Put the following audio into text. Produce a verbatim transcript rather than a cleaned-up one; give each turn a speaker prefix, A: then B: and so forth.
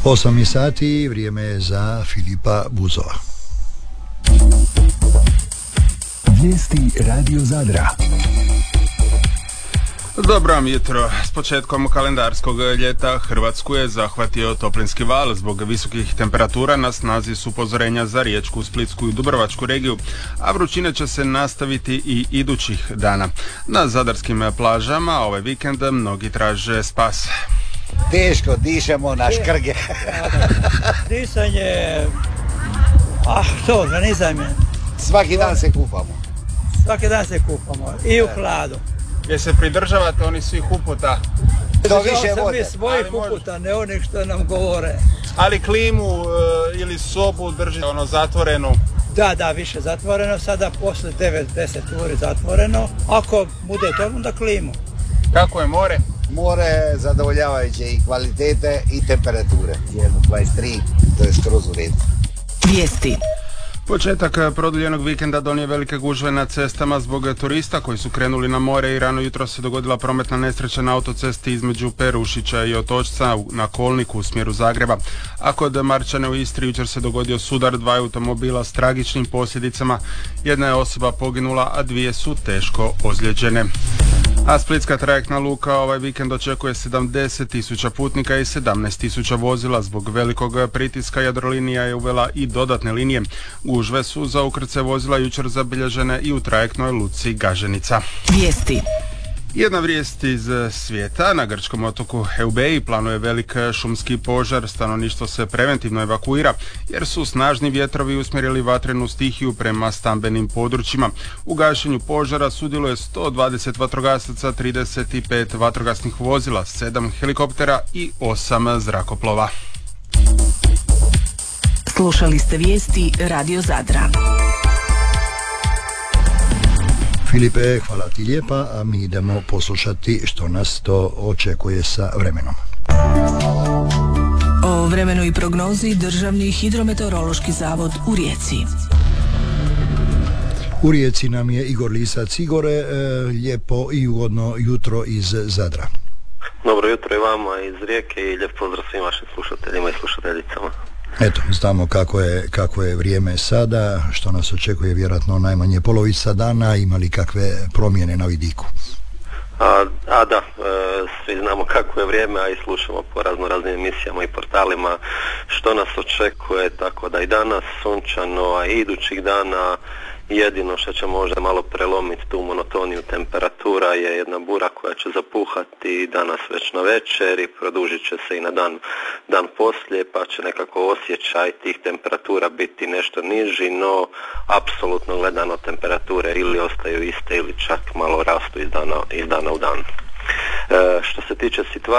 A: osam sati, vrijeme je za Filipa Buzova.
B: Vijesti Radio Zadra.
C: Dobro vam jutro. S početkom kalendarskog ljeta Hrvatsku je zahvatio toplinski val. Zbog visokih temperatura na snazi su upozorenja za Riječku, Splitsku i Dubrovačku regiju, a vrućine će se nastaviti i idućih dana. Na zadarskim plažama ovaj vikend mnogi traže spas.
D: Teško dišemo na škrge.
E: Disanje, ah to, organizam je.
D: Svaki dan se kupamo.
E: Svaki dan se kupamo i u hladu.
C: Jer se pridržavate oni svih uputa?
D: Do više
E: sam
D: vode.
E: mi svojih
C: Ali
E: uputa, može... ne onih što nam govore.
C: Ali klimu e, ili sobu držite ono zatvorenu?
E: Da, da, više zatvoreno, sada posle devet deset uri zatvoreno. Ako bude to, onda klimu.
C: Kako je more?
D: More zadovoljavajuće i kvalitete i temperature. Jedno dvadeset tri, to je skroz u redu.
F: Vijesti.
C: Početak produljenog vikenda donio velike gužve na cestama zbog turista koji su krenuli na more i rano jutro se dogodila prometna nesreća na autocesti između Perušića i Otočca na kolniku u smjeru Zagreba. A kod Marčane u Istri jučer se dogodio sudar dvaju automobila s tragičnim posljedicama. Jedna je osoba poginula, a dvije su teško ozlijeđene. A splitska trajektna luka ovaj vikend očekuje sedamdeset tisuća putnika i sedamnaest tisuća vozila. Zbog velikog pritiska Jadrolinija je uvela i dodatne linije. Gužve su za ukrcaj vozila jučer zabilježene i u trajektnoj luci Gaženica.
F: Vijesti.
C: Jedna vijest iz svijeta. Na grčkom otoku Eubeji planuje velik šumski požar. Stanovništvo se preventivno evakuira jer su snažni vjetrovi usmjerili vatrenu stihiju prema stambenim područjima. U gašenju požara sudjeluje sto dvadeset vatrogasaca, trideset pet vatrogasnih vozila, sedam helikoptera i osam zrakoplova.
F: Slušali ste vijesti Radio Zadra.
A: Filipe, hvala ti lijepa, a mi idemo poslušati što nas to očekuje sa vremenom.
F: O vremenu i prognozi Državni hidrometeorološki zavod u Rijeci.
A: U Rijeci nam je Igor Lisac. Igore, e, lijepo i ugodno jutro iz Zadra.
G: Dobro jutro i vama iz Rijeke i lijep pozdrav svim vašim slušateljima i slušateljicama.
A: Eto, znamo kako je, kako je vrijeme sada, što nas očekuje vjerojatno najmanje polovica dana, ima li kakve promjene na vidiku?
G: A, a da, e, svi znamo kako je vrijeme, a i slušamo po razno raznim emisijama i portalima što nas očekuje, tako da i danas sunčano, a i idućih dana jedino što će možda malo prelomiti tu monotoniju temperatura je jedna bura koja će zapuhati danas već na večer i produžit će se i na dan, dan poslije, pa će nekako osjećaj tih temperatura biti nešto niži, no apsolutno gledano temperature ili ostaju iste ili čak malo rastu iz dana, iz dana u dan. E, što se tiče situacije